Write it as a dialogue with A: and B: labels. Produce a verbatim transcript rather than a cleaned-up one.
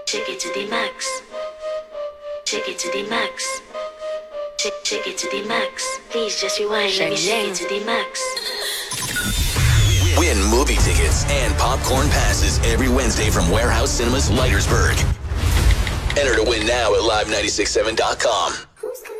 A: Take it to the max. Take it to the max. Take, take it to the max. Please just rewind. Let me take it to the max.
B: Win movie tickets and popcorn passes every Wednesday from Warehouse Cinemas, Leitersburg. Enter to win now at live nine six seven dot com.